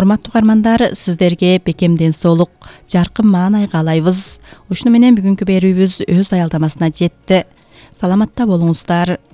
Урматтуу угармандар, сиздерге бекем ден соолук, жаркын маанай каалайбыз. Ушуну менен бүгүнкү берүүбүз өз аялдамасына жетти. Саламатта болуңуздар.